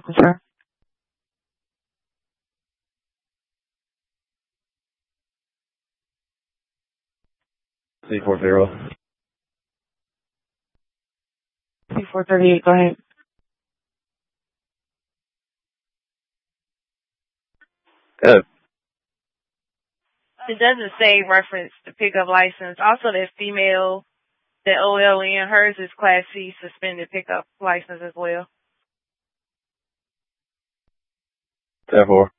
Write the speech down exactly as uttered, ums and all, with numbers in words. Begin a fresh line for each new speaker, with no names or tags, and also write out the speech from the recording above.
vehicle, sir?
C four zero.
C four thirty-eight, go ahead.
Good.
It doesn't say reference to pickup license. Also, that female, that O L N, hers is Class C suspended pickup license as well.
ten four.